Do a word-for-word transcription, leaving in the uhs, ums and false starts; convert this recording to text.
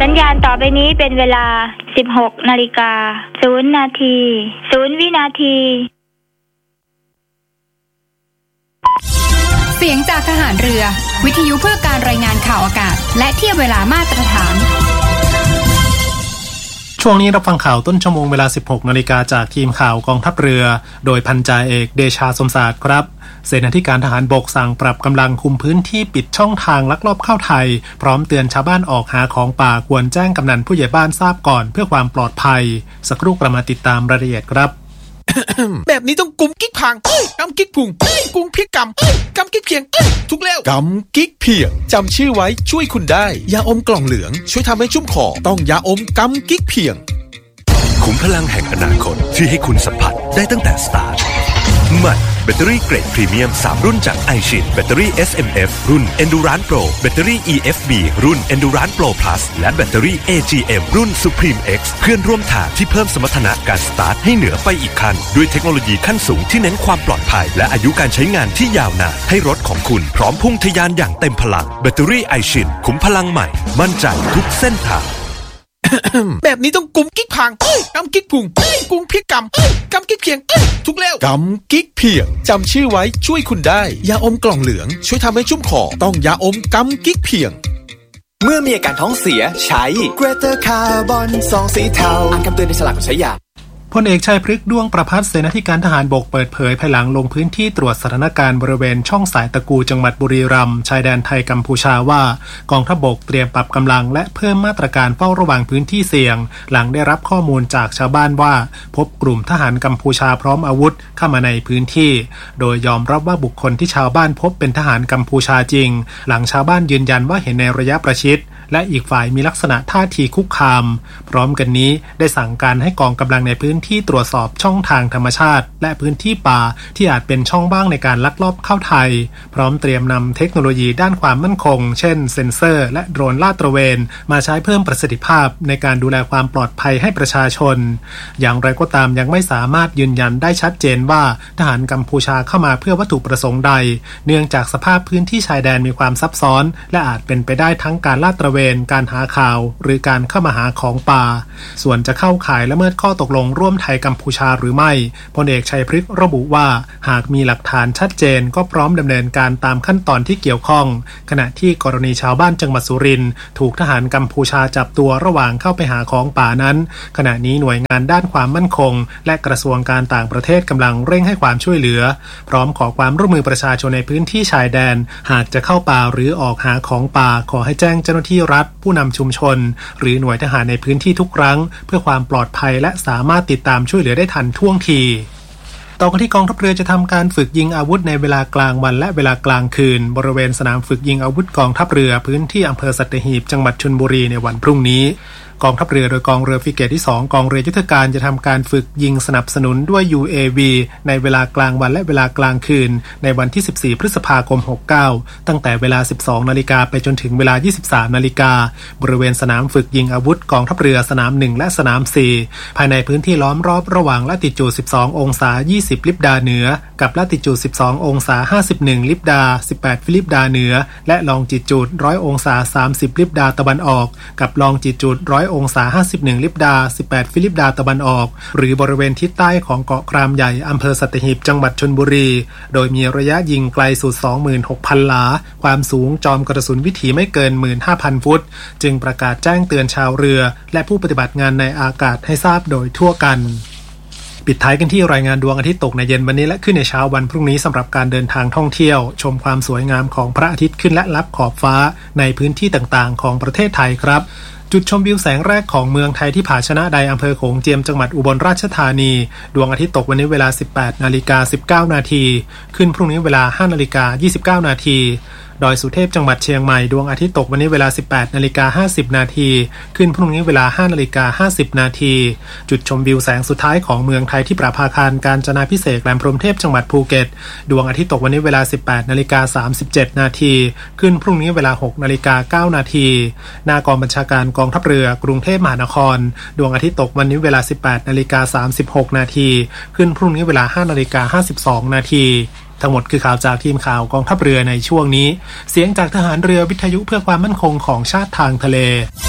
ญญาณต่อไปนี้เป็นเวลา สิบหกนาฬิกาศูนย์นาทีศูนย์วินาทีเสียงจากทหารเรือวิทยุเพื่อการรายงานข่าวอากาศและเทียบเวลามาตรฐานช่วงนี้รับฟังข่าวต้นชั่วโมงเวลา สิบหกนาฬิกาจากทีมข่าวกองทัพเรือโดยพันจ่าเอกเดชาสมศาสตร์ครับเสนาธิการทหารบกสั่งปรับกำลังคุมพื้นที่ปิดช่องทางลักลอบเข้าไทยพร้อมเตือนชาวบ้านออกหาของป่าควรแจ้งกำนันผู้ใหญ่บ้านทราบก่อนเพื่อความปลอดภัยสักครู่กลับมาติดตามรายละเอียดครับแบบนี้ต้องกุมกิ๊กพังกำกิ๊กพุงกุมพริกกำกำกิ๊กเพียงทุกแล้วกำกิ๊กเพียงจำชื่อไว้ช่วยคุณได้ยาอมกล่องเหลืองช่วยทำให้ชุ่มคอต้องยาอมกำกิ๊กเพียงขุมพลังแห่งอนาคตที่ให้คุณสัมผัสได้ตั้งแต่สตาร์ทใหม่แบตเตอรี่เกรดพรีเมียมสามรุ่นจาก iShin แบตเตอรี่ เอส เอ็ม เอฟ รุ่น Endurance Pro แบตเตอรี่ อี เอฟ บี รุ่น Endurance Pro Plus และแบตเตอรี่ เอ จี เอ็ม รุ่น Supreme X เพื่อนร่วมทางที่เพิ่มสมรรถนะการสตาร์ทให้เหนือไปอีกขั้นด้วยเทคโนโลยีขั้นสูงที่เน้นความปลอดภัยและอายุการใช้งานที่ยาวนานให้รถของคุณพร้อมพุ่งทะยานอย่างเต็มพลังแบตเตอรี่ iShin ขุมพลังใหม่มั่นใจทุกเส้นทางแบบนี้ต้องกุมกิ๊กพังกำกิ๊กพุงกุมพริกกำกำกิ๊กเพียงทุกแล้วกำกิ๊กเพียงจำชื่อไว้ช่วยคุณได้ยาอมกล่องเหลืองช่วยทำให้ชุ่มคอต้องยาอมกำกิ๊กเพียงเมื่อมีอาการท้องเสียใช้ Greater Carbon ซองสีเทาอ่านคำเตือนในฉลากก่อนใช้ยาพลเอกชัยพฤกษ์ด้วงประภัสเสนาธิการทหารบกเปิดเผยภายหลังลงพื้นที่ตรวจสถานการณ์บริเวณช่องสายตะกูจังหวัดบุรีรัมย์ชายแดนไทยกัมพูชาว่ากองทัพบกเตรียมปรับกำลังและเพิ่มมาตรการเฝ้าระวังพื้นที่เสี่ยงหลังได้รับข้อมูลจากชาวบ้านว่าพบกลุ่มทหารกัมพูชาพร้อมอาวุธเข้ามาในพื้นที่โดยยอมรับว่าบุคคลที่ชาวบ้านพบเป็นทหารกัมพูชาจริงหลังชาวบ้านยืนยันว่าเห็นในระยะประชิดและอีกฝ่ายมีลักษณะท่าทีคุกคามพร้อมกันนี้ได้สั่งการให้กองกำลังในพื้นที่ตรวจสอบช่องทางธรรมชาติและพื้นที่ป่าที่อาจเป็นช่องว่างในการลักลอบเข้าไทยพร้อมเตรียมนำเทคโนโลยีด้านความมั่นคงเช่นเซ็นเซอร์และโดรนลาดตระเวนมาใช้เพิ่มประสิทธิภาพในการดูแลความปลอดภัยให้ประชาชนอย่างไรก็ตามยังไม่สามารถยืนยันได้ชัดเจนว่าทหารกัมพูชาเข้ามาเพื่อวัตถุประสงค์ใดเนื่องจากสภาพพื้นที่ชายแดนมีความซับซ้อนและอาจเป็นไปได้ทั้งการลาดตระเวนการหาข่าวหรือการเข้ามาหาของป่าส่วนจะเข้าข่ายละเมิดข้อตกลงร่วมไทยกัมพูชาหรือไม่พลเอกชัยพฤกษ์ระบุว่าหากมีหลักฐานชัดเจนก็พร้อมดำเนินการตามขั้นตอนที่เกี่ยวข้องขณะที่กรณีชาวบ้านจังหวัดสุรินทร์ถูกทหารกัมพูชาจับตัวระหว่างเข้าไปหาของป่านั้นขณะนี้หน่วยงานด้านความมั่นคงและกระทรวงการต่างประเทศกำลังเร่งให้ความช่วยเหลือพร้อมขอความร่วมมือประชาชนในพื้นที่ชายแดนหากจะเข้าป่าหรือออกหาของป่าขอให้แจ้งเจ้าหน้าที่รัฐผู้นำชุมชนหรือหน่วยทหารในพื้นที่ทุกครั้งเพื่อความปลอดภัยและสามารถติดตามช่วยเหลือได้ทันท่วงทีต่อกันที่กองทัพเรือจะทำการฝึกยิงอาวุธในเวลากลางวันและเวลากลางคืนบริเวณสนามฝึกยิงอาวุธกองทัพเรือพื้นที่อำเภอสัตหีบจังหวัดชลบุรีในวันพรุ่งนี้กองทัพเรือโดยกองเรือฟริเกตที่สองกองเรือยุทธการจะทำการฝึกยิงสนับสนุนด้วย ยู เอ วี ในเวลากลางวันและเวลากลางคืนในวันที่สิบสี่พฤษภาคมหกสิบเก้าตั้งแต่เวลา สิบสองนาฬิกา ไปจนถึงเวลา ยี่สิบสามนาฬิกาบริเวณสนามฝึกยิงอาวุธกองทัพเรือสนามหนึ่งและสนามสี่ภายในพื้นที่ล้อมรอบระหว่างละติจูดสิบสององศายี่สิบลิบดาเหนือกับละติจูดสิบสององศาห้าสิบเอ็ดลิบดาสิบแปดลิบดาเหนือและลองจิจูดหนึ่งร้อยองศาสามสิบลิบดาตะวันออกกับลองจิจูดหนึ่งร้อยองศาห้าสิบหนึ่งลิบดาสิบแปดฟิลิปดาตะวันออกหรือบริเวณทิศใต้ของเกาะครามใหญ่อำเภอสัตหีบจังหวัดชลบุรีโดยมีระยะยิงไกลสุด สองหมื่นหกพัน หลาความสูงจอมกระสุนวิถีไม่เกิน หนึ่งหมื่นห้าพัน ฟุตจึงประกาศแจ้งเตือนชาวเรือและผู้ปฏิบัติงานในอากาศให้ทราบโดยทั่วกันปิดท้ายกันที่รายงานดวงอาทิตย์ตกในเย็นวันนี้และขึ้นในเช้าวันพรุ่งนี้สำหรับการเดินทางท่องเที่ยวชมความสวยงามของพระอาทิตย์ขึ้นและลับขอบฟ้าในพื้นที่ต่างๆของประเทศไทยครับจุดชมวิวแสงแรกของเมืองไทยที่ผาชนะใดอำเภอโขงเจียมจังหวัดอุบลราชธานีดวงอาทิตย์ตกวันนี้เวลา สิบแปดนาฬิกาสิบเก้านาทีขึ้นพรุ่งนี้เวลา ห้านาฬิกายี่สิบเก้านาทีดอยสุเทพจังหวัดเชียงใหม่ดวงอาทิตย์ตกวันนี้เวลา สิบแปดนาฬิกาห้าสิบนาทีขึ้นพรุ่งนี้เวลา ห้านาฬิกาห้าสิบนาทีจุดชมวิวแสงสุดท้ายของเมืองไทยที่ประภาคารกาญจนาภิเษกแหลมพรหมเทพจังหวัดภูเก็ตดวงอาทิตย์ตกวันนี้เวลา สิบแปดนาฬิกาสามสิบเจ็ดนาทีขึ้นพรุ่งนี้เวลา หกนาฬิกาเก้านาทีหน้ากองบัญชาการกองทัพเรือกรุงเทพมหานครดวงอาทิตย์ตกวันนี้เวลา สิบแปดนาฬิกาสามสิบหกนาทีขึ้นพรุ่งนี้เวลา ห้านาฬิกาห้าสิบสองนาทีทั้งหมดคือข่าวจากทีมข่าวกองทัพเรือในช่วงนี้เสียงจากทหารเรือวิทยุเพื่อความมั่นคงของชาติทางทะเล